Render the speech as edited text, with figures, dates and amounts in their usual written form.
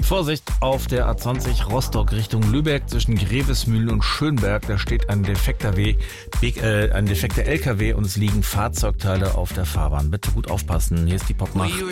Vorsicht auf der A20 Rostock Richtung Lübeck zwischen Grevesmühlen und Schönberg. Da steht ein defekter LKW und es liegen Fahrzeugteile auf der Fahrbahn. Bitte gut aufpassen. Hier ist die Popmacht.